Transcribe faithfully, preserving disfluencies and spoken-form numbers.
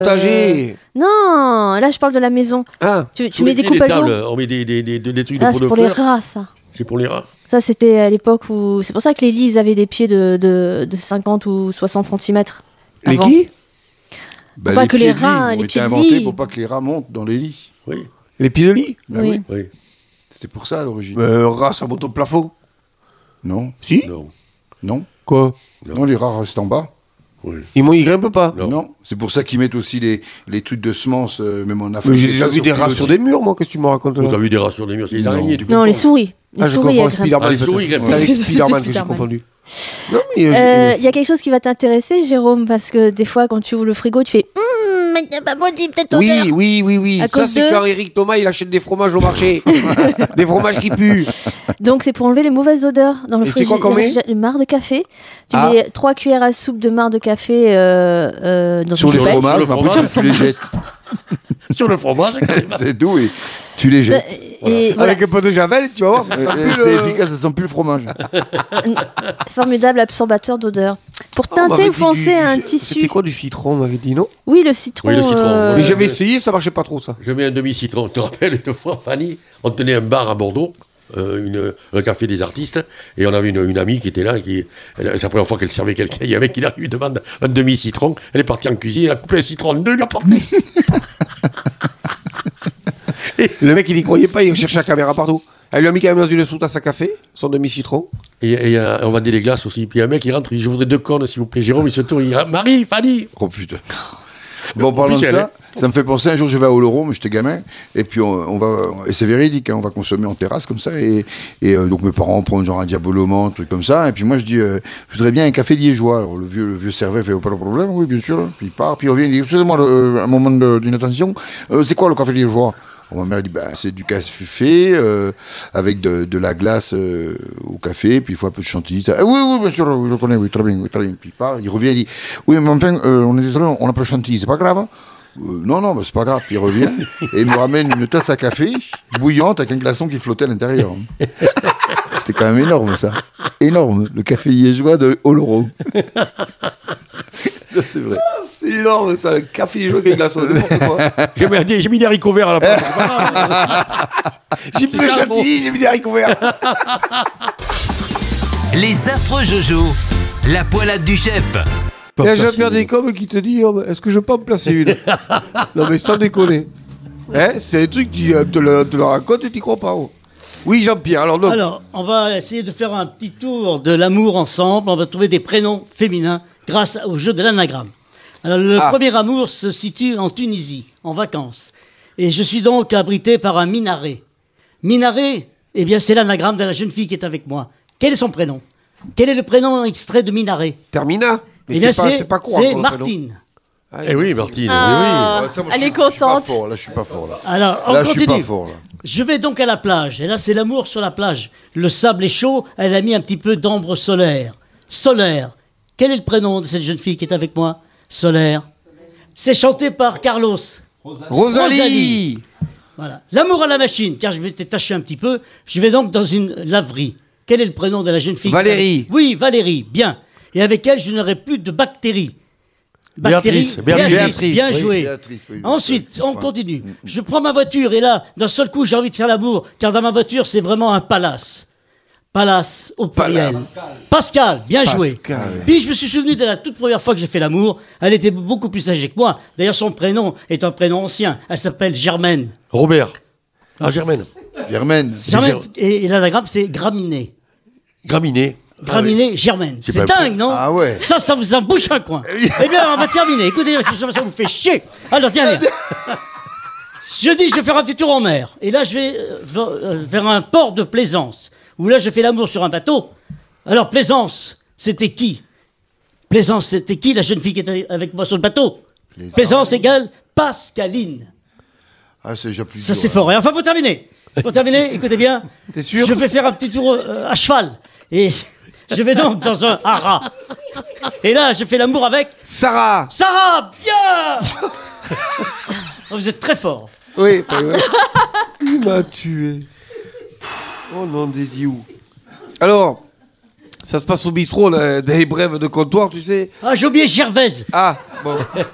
Potager. Euh, non, là je parle de la maison. Ah. Tu, tu mets des coupes à l'eau. On met des, des, des, des trucs de Ah, pot c'est de pour les fleurs. rats, ça. C'est pour les rats. Ça, c'était à l'époque où... C'est pour ça que les lits, ils avaient des pieds de, de, de cinquante ou soixante centimètres. Les avant. qui Bah, pas les que pieds les de lit rats, ont les été pieds de inventés lit. pour pas que les rats montent dans les lits. Oui. Les pieds de lit Bah Oui. Oui. C'était pour ça à l'origine. euh, Rat, ça monte au plafond. Non, Si Non. non, Quoi Non. non, les rats restent en bas. Oui. Ils, m'ont- ils grimpent pas. Non. Non, c'est pour ça qu'ils mettent aussi les, les trucs de semences, euh, même en Afrique. Mais j'ai déjà vu des rats sur des murs, moi, qu'est-ce que tu me racontes T'as là vu des rats sur des murs, c'est des Non. araignées, tu Non, comprends les souris. Les Ah, je souris, confonds elles grimpent. Spider-Man. Ah, les peut-être. souris grimpent. C'est avec C'était Spider-Man que j'ai Spider-Man. confondu. Non, mais. euh, Euh, j'ai- Il y a quelque chose qui va t'intéresser, Jérôme, parce que des fois, quand tu ouvres le frigo, tu fais Hum, mais t'as pas beau, dis peut-être Oui, odeur. oui, oui, oui. À Ça, cause c'est de- quand Eric Thomas, il achète des fromages au marché. Des fromages qui puent. Donc, c'est pour enlever les mauvaises odeurs dans le Et c'est quoi frigo- qu'on met le marc de café. Tu Ah. mets trois cuillères à soupe de marc de café euh, euh, dans Sur une les poubelle. fromages, Sur le après, fromage. tu les jettes. Sur le fromage. C'est doux et tu les jettes. Et voilà. Avec un peu de javel, tu vas voir, ça Euh, sera euh, plus C'est le- efficace, ça sent plus le fromage. Formidable absorbateur d'odeur. Pour Oh, on m'avait teinter ou dit foncer du- un du- tissu. C'était quoi du citron, on m'avait dit, non Oui, le citron. Oui, le citron, euh, Mais j'avais essayé, ça marchait pas trop, ça. Je mets un demi-citron. Tu te rappelles, une fois, Fanny, on tenait un bar à Bordeaux, euh, une, un café des artistes, et on avait une, une amie qui était là, qui, elle- c'est la première fois qu'elle servait quelqu'un, il y avait qui lui demande un demi-citron, elle est partie en cuisine, elle a coupé un citron en deux, il l'a porté. Le mec, il y croyait pas, il cherchait la caméra partout. Elle lui a mis quand même dans une sous-tasse à café, son demi-citron. Et, et euh, on vendait des glaces aussi. Puis il y a un mec qui rentre, il dit, je voudrais deux cornes, s'il vous plaît. Jérôme, il se tourne, il dit, Marie, Fanny. Oh putain. Bon, parlant de Officiel, ça, ça me fait penser, un jour je vais à Oloron, mais j'étais gamin, et puis on, on va, et c'est véridique, hein, on va consommer en terrasse comme ça, et, et euh, donc mes parents prennent genre un diabolomant, un truc comme ça, et puis moi je dis, euh, je voudrais bien un café liégeois. Alors le vieux, le vieux serveur fait, oh, pas de problème, oui bien sûr, puis il part, puis il revient, il dit, excusez-moi, euh, un moment de- d'inattention, euh, c'est quoi le café liégeois? Ma mère dit, bah, c'est du café euh, avec de, de la glace euh, au café, puis il faut un peu de chantilly. Ça. Ah, oui, oui, bien sûr, oui, je connais, oui, très bien, oui, très bien. Puis il part, il revient, il dit, oui, mais enfin, euh, on est désolé, on n'a pas de chantilly, c'est pas grave hein? Euh, non, non, bah, c'est pas grave. Puis il revient et il me ramène une tasse à café bouillante avec un glaçon qui flottait à l'intérieur. C'était quand même énorme, ça. Énorme, le café liégeois de Oloron. Ça, c'est vrai. C'est énorme, ça, le café liégeois avec glaçon, n'importe quoi. J'ai mis, j'ai mis des haricots verts à la place. J'ai plus le chantilly, j'ai mis des haricots verts. Les affreux Jojo, la poilade du chef. Il y a Jean-Pierre Descombes qui te dit, oh, est-ce que je peux en placer une? Non, mais sans déconner. Hein, c'est un truc, tu euh, te le, te le racontes et tu crois pas. Oh. Oui, Jean-Pierre, alors donc. Alors, on va essayer de faire un petit tour de l'amour ensemble. On va trouver des prénoms féminins grâce au jeu de l'anagramme. Alors, le Ah. premier amour se situe en Tunisie, en vacances. Et je suis donc abrité par un minaret. Minaret, eh bien, c'est l'anagramme de la jeune fille qui est avec moi. Quel est son prénom? Quel est le prénom extrait de Minaret? Termina. Mais Eh bien, c'est pas, c'est c'est pas quoi, c'est encore, le prénom. Martine. Eh oui, Martine, Ah, Ouais, ça, moi, elle je- est je suis pas contente. fort, là, je suis pas fort, là. Alors, on Là, je suis pas continue. fort, là. Je vais donc à la plage. Et là, c'est l'amour sur la plage. Le sable est chaud. Elle a mis un petit peu d'ambre solaire. Solaire. Quel est le prénom de cette jeune fille qui est avec moi? Solaire. C'est chanté par Carlos. Rosalie. Rosalie. Voilà. L'amour à la machine. Car je vais te tâcher un petit peu. Je vais donc dans une laverie. Quel est le prénom de la jeune fille? Valérie. Oui, Valérie. Bien. Et avec elle, je n'aurai plus de bactéries. Béatrice, Bactéries. Béatrice. Bien Oui, joué. Béatrice, oui, Ensuite, Béatrice, on ouais. continue. Je prends ma voiture et là, d'un seul coup, j'ai envie de faire l'amour, car dans ma voiture, c'est vraiment un palace. Palace au pluriel. Pascal, bien joué. Pascal, oui. Puis je me suis souvenu de la toute première fois que j'ai fait l'amour. Elle était beaucoup plus âgée que moi. D'ailleurs, son prénom est un prénom ancien. Elle s'appelle Germaine. Robert. Ah, Germaine. Germaine. Germaine. Et, et l'anagramme, c'est Graminé. Graminé. Graminé, Germaine. C'est C'est pas- dingue, non? Ah ouais. Ça, ça vous embouche un coin. Eh bien, on va terminer. Écoutez, ça vous fait chier. Alors, tiens, viens. Je dis, je vais faire un petit tour en mer. Et là, je vais euh, vers, euh, vers un port de Plaisance, où là, je fais l'amour sur un bateau. Alors, Plaisance, c'était qui? Plaisance, c'était qui la jeune fille qui était avec moi sur le bateau? Plaisance. Plaisance égale Pascaline. Ah, c'est déjà plus Ça, dur, c'est hein. fort. Et enfin, pour terminer, pour terminer, écoutez bien. T'es sûr? Je vais faire un petit tour euh, à cheval. Et je vais donc dans un haras. Et là, je fais l'amour avec Sarah. Sarah. Bien. Oh, vous êtes très fort. Oui, oui, oui. Il m'a tué. Oh non, des dieux. Alors, ça se passe au bistrot, là, des brèves de comptoir, tu sais. Ah, j'ai oublié Gervaise. Ah, bon.